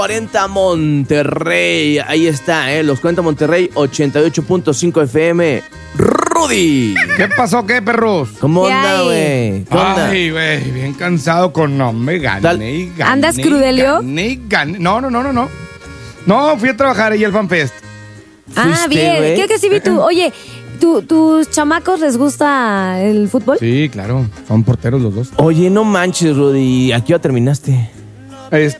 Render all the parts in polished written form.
40 Monterrey, ahí está, los 40 Monterrey, 88.5 FM. Rudy. ¿Qué pasó, qué, perros? ¿Cómo anda, güey? ¿Qué onda? Ay, güey, bien cansado con nombre, gané y gané. ¿Andas crudelio? Gané. No. No, fui a trabajar ahí al FanFest. Ah, bien, güey? creo que sí vi tú. Oye, ¿tus chamacos les gusta el fútbol? Sí, claro, son porteros los dos. Oye, no manches, Rudy, ¿a qué hora terminaste? Pues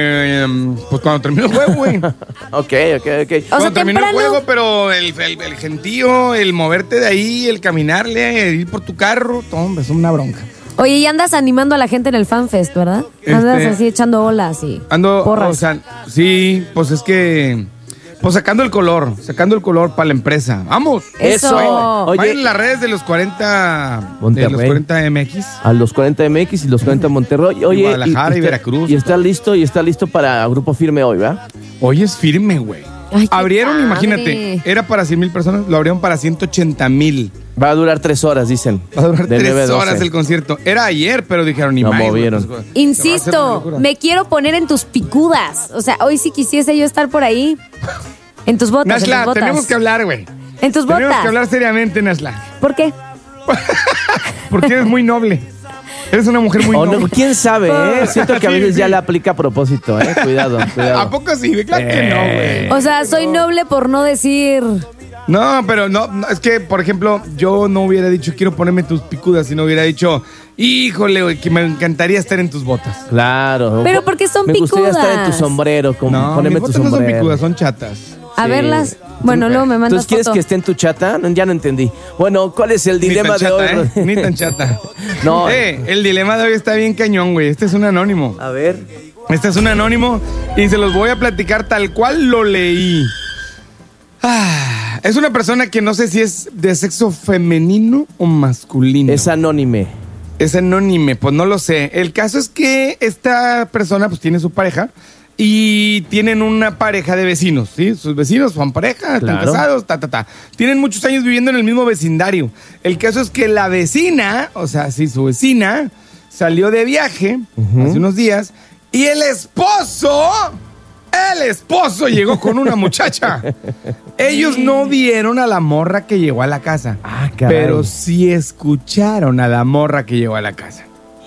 cuando terminó el juego, güey. Ok. Cuando terminó el juego, pero el gentío, el moverte de ahí, el caminarle, el ir por tu carro, todo, es una bronca. Oye, y andas animando a la gente en el FanFest, ¿verdad? Andas así echando olas y porras. O sea, sí, pues es que... Pues sacando el color para la empresa. ¡Vamos! Eso. Oye, vayan en las redes de los 40 Monterrey. de los 40 MX. A los 40 MX y los 40 Monterrey. Oye, Guadalajara y Veracruz. Y está listo para Grupo Firme hoy, ¿verdad? Hoy es firme, güey. Ay, qué Abrieron, padre. imagínate, era para 100,000 personas, lo abrieron para 180,000. Va a durar 3 horas, dicen. Va a durar De 9 a 3 12. horas el concierto. Era ayer, pero dijeron ni Lo más. movieron. Pues, Insisto, va a ser una locura. me quiero poner en tus picudas. O sea, hoy sí quisiese yo estar por ahí. En tus botas, en Nashla, tus botas. tenemos que hablar, güey. En tus botas. Tenemos que hablar seriamente, Nashla. ¿Por qué? Porque eres muy noble. Eres una mujer muy O noble. no, quién sabe, ¿eh? Siento que a veces ya la aplica a propósito, ¿eh? Cuidado. ¿A poco sí? Claro que no, güey. O sea, soy noble por no decir... No, pero no, es que, por ejemplo, yo no hubiera dicho quiero ponerme tus picudas, sino hubiera dicho, híjole, güey, que me encantaría estar en tus botas. Claro. Pero porque son Me gustaría picudas. estar en tu sombrero, ponerme mis tu botas no son sombrero. picudas, son chatas. A Sí. verlas. Bueno, luego me mandas ¿Entonces quieres foto. que esté en tu chata? No, ya no entendí. Bueno, ¿cuál es el dilema Ni tan de hoy? chata, Ni tan chata. No. El dilema de hoy está bien cañón, güey. Este es un anónimo. A ver. Este es un anónimo y se los voy a platicar tal cual lo leí. Es una persona que no sé si es de sexo femenino o masculino. Es anónime. Es anónime, pues no lo sé. El caso es que esta persona pues tiene su pareja y tienen una pareja de vecinos, ¿sí? Sus vecinos son pareja, Claro. están casados, Tienen muchos años viviendo en el mismo vecindario. El caso es que la vecina, o sea, sí, su vecina, salió de viaje hace unos días y el esposo llegó con una muchacha. Ellos no vieron a la morra que llegó a la casa, Caray. pero sí escucharon a la morra que llegó a la casa.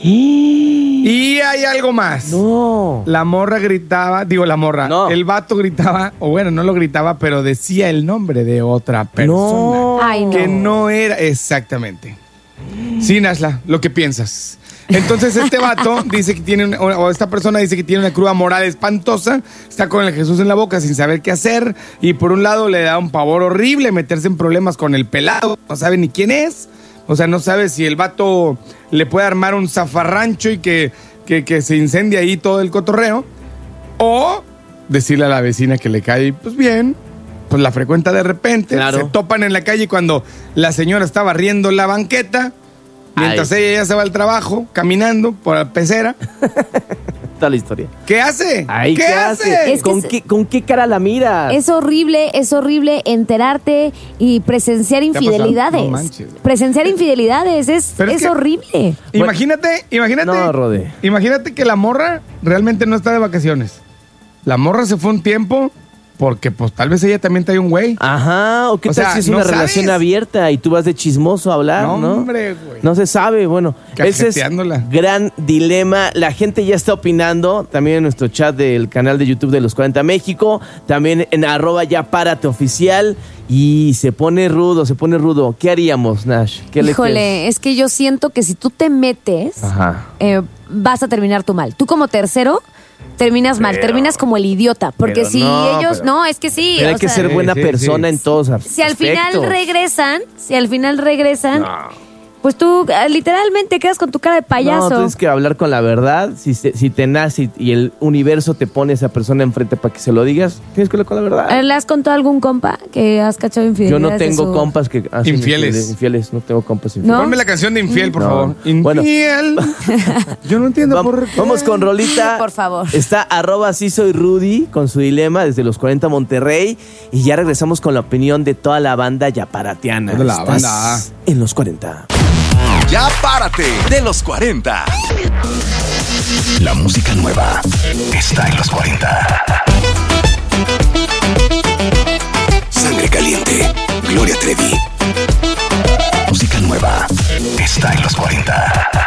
Y hay algo más. No. La morra gritaba, No. el vato gritaba, o bueno, no lo gritaba, pero decía el nombre de otra persona. No. Ay, no. Que no era exactamente. Sí, Nashla, lo que piensas. Entonces este vato dice que tiene, o esta persona dice que tiene una cruda moral espantosa, está con el Jesús en la boca sin saber qué hacer, y por un lado le da un pavor horrible meterse en problemas con el pelado, no sabe ni quién es, o sea, no sabe si el vato le puede armar un zafarrancho y que se incendie ahí todo el cotorreo, o decirle a la vecina que le cae pues bien, pues la frecuenta de repente, Claro. se topan en la calle cuando la señora está barriendo la banqueta, mientras ella ya se va al trabajo, caminando por la pecera. Está la historia. ¿Qué hace? Ay, ¿qué hace? Es que ¿Con qué cara la miras? Es horrible enterarte y presenciar ha pasado? infidelidades. No manches. Presenciar infidelidades Pero es que- horrible. Imagínate. No, Rode. Imagínate que la morra realmente no está de vacaciones. La morra se fue un tiempo porque pues tal vez ella también trae un güey. Ajá, o qué O tal sea, si es ¿no una sabes? relación abierta y tú vas de chismoso a hablar, ¿no? No, hombre, güey. No se sabe, bueno. Ese es Cajeteándola. gran dilema. La gente ya está opinando, también en nuestro chat del canal de YouTube de Los 40 México, también en @yapárate_oficial, y se pone rudo. ¿Qué haríamos, Nash? ¿Qué le Híjole, piensas? es que yo siento que si tú te metes, Ajá. vas a terminar tú mal. Tú como tercero terminas mal, terminas como el idiota. Porque pero si no, ellos... pero- No, es que sí. Pero hay o que sea, ser buena Sí, persona sí. en todos aspectos. Si al final regresan, pues tú literalmente quedas con tu cara de payaso. No, tienes que hablar con la verdad. Si te nace y el universo te pone a esa persona enfrente para que se lo digas, tienes que hablar con la verdad. ¿Le has contado a algún compa que has cachado Yo infidelidades? no de tengo su- compas que hacen Infieles. infieles. No tengo compas infieles. ¿No? Ponme la canción de Infiel, por No. favor. Bueno. Infiel. Yo no entiendo por qué. Vamos con Rolita. Por favor. Está @sí soy Rudy con su dilema desde los 40 Monterrey. Y ya regresamos con la opinión de toda la banda yaparatiana. Toda la Estás banda. en los 40. Ya párate de los 40. La música nueva está en los 40. Sangre Caliente, Gloria Trevi.